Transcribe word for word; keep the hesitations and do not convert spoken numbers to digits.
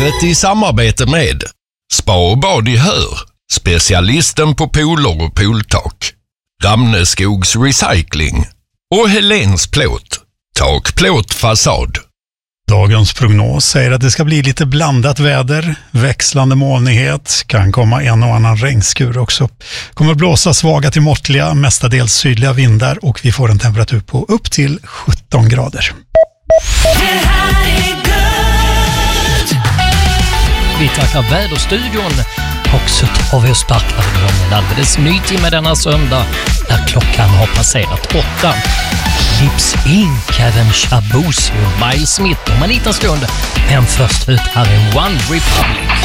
Vädret i samarbete med Spa och bad i Hör, specialisten på pooler och pooltak. Ramneskogs Recycling och Helens Plåt, tak, plåt, fasad. Dagens prognos säger att det ska bli lite blandat väder, växlande molnighet, kan komma en och annan regnskur också. Kommer blåsa svaga till måttliga, mestadels sydliga vindar och vi får en temperatur på upp till sjutton grader. Vi tackar väderstudion och så tar vi och sparkar igång en alldeles ny timme denna söndag när klockan har passerat åtta. Lips in Kevin Shabuzi och Miles Smith om en liten stund. Men först ut här är One Republic.